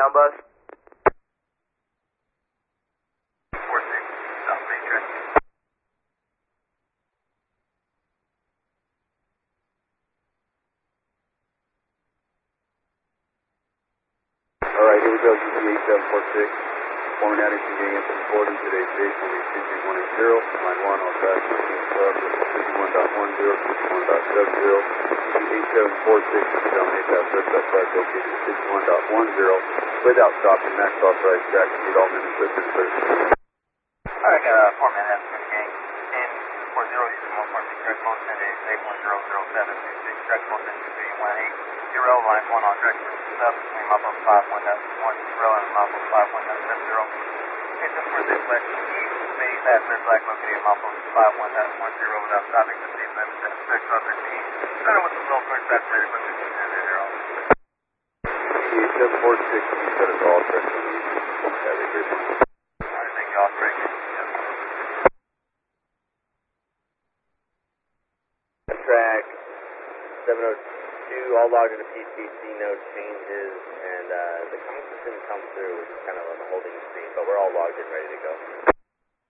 ground bus. 46, South Main Track. Alright, here we go, UP 8746. Forming out into getting into reporting. Today's date will be 23180. Line 1 on track 15 club. 51.10, 51.70. UP 8746 is dominate that first up track located at 51.10. Without stopping, max authorized track speed, all minutes within 30. Alright, got 4 minutes, gang. In 40, using 146, track motion is 8100726, track motion 2318. Line 1 on track 57 between Moppo 51.10 and Moppo 51.70. Engine for the flex east, phase passenger flag located at Moppo 51.10 without stopping to speed limit at 613. Center with the flow first passenger with 15.00. UP 8746, you set us all track to leave. Have a great one. Alright, thank you all for breaking. Track 702, all logged into PCC, no changes, and the comments didn't come through, which is kind of on the holding screen, but we're all logged in, ready to go.